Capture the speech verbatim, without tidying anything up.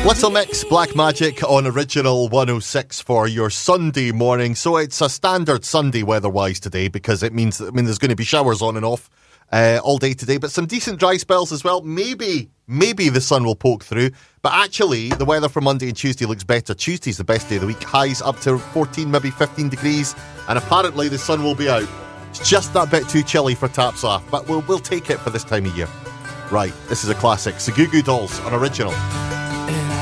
Little Mix, Black Magic on Original one oh six for your Sunday morning. So it's a standard Sunday weather-wise today because it means I mean there's going to be showers on and off uh, all day today, but some decent dry spells as well. Maybe, maybe the sun will poke through, but actually the weather for Monday and Tuesday looks better. Tuesday's the best day of the week. Highs up to fourteen, maybe fifteen degrees, and apparently the sun will be out. It's just that bit too chilly for taps off, but we'll we'll take it for this time of year. Right, this is a classic. The Goo Goo Dolls on Original.